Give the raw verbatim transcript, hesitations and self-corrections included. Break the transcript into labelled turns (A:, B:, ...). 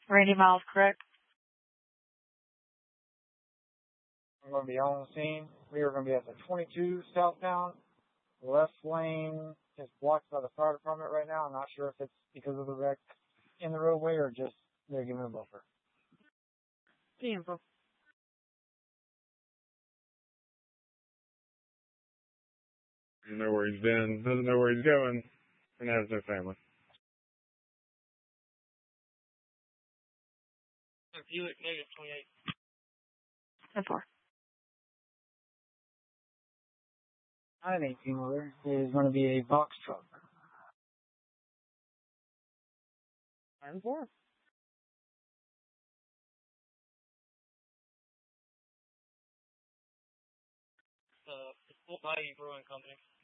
A: Randy Miles, correct?
B: I'm going to be on the scene. We are going to be at the twenty-two southbound. Left lane is blocked by the fire department right now. I'm not sure if it's because of the wreck in the roadway or just they're giving a buffer.
A: The info.
C: Doesn't know where he's been, doesn't know where he's going, and has no family.
B: Buick negative twenty-eight.
A: ten four.
B: nine eighteen wheeler is going to be a box truck.
A: ten four.
B: The Full Bayou Brewing Company.